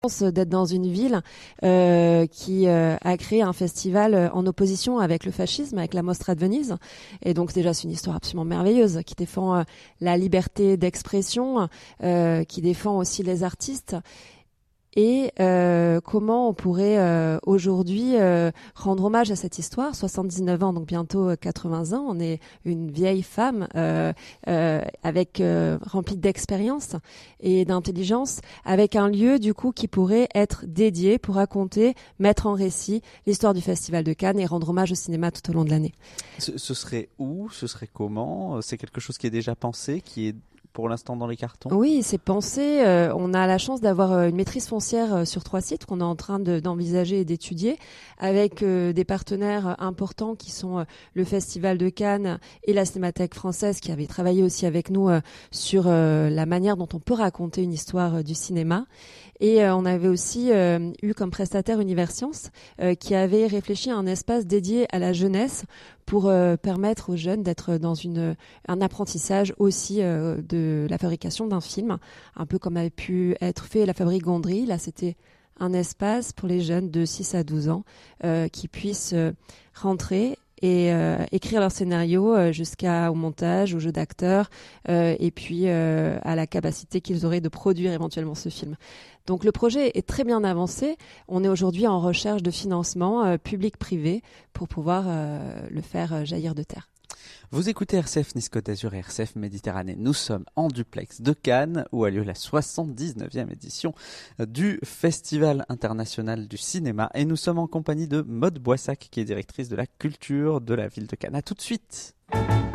d'être dans une ville qui a créé un festival en opposition avec le fascisme, avec la Mostra de Venise. Et donc déjà, c'est une histoire absolument merveilleuse qui défend la liberté d'expression, qui défend aussi les artistes. Et comment on pourrait aujourd'hui rendre hommage à cette histoire, 79 ans, donc bientôt 80 ans. On est une vieille femme avec remplie d'expérience et d'intelligence, avec un lieu du coup qui pourrait être dédié pour raconter, mettre en récit l'histoire du Festival de Cannes et rendre hommage au cinéma tout au long de l'année. Ce serait où? Ce serait comment? C'est quelque chose qui est déjà pensé, qui est pour l'instant dans les cartons? Oui, c'est pensé. On a la chance d'avoir une maîtrise foncière sur 3 sites qu'on est en train d'envisager et d'étudier avec des partenaires importants qui sont le Festival de Cannes et la Cinémathèque française qui avaient travaillé aussi avec nous sur la manière dont on peut raconter une histoire du cinéma. Et on avait aussi eu comme prestataire Universcience qui avait réfléchi à un espace dédié à la jeunesse pour permettre aux jeunes d'être dans un apprentissage aussi de la fabrication d'un film, un peu comme avait pu être fait la Fabrique Gondry. Là, c'était un espace pour les jeunes de 6 à 12 ans qui puissent rentrer et écrire leur scénario jusqu'au montage, au jeu d'acteurs et puis à la capacité qu'ils auraient de produire éventuellement ce film. Donc le projet est très bien avancé. On est aujourd'hui en recherche de financement public-privé pour pouvoir le faire jaillir de terre. Vous écoutez RCF Nice Côte d'Azur et RCF Méditerranée. Nous sommes en duplex de Cannes où a lieu la 79e édition du Festival international du cinéma et nous sommes en compagnie de Maude Boissac qui est directrice de la culture de la ville de Cannes. À tout de suite.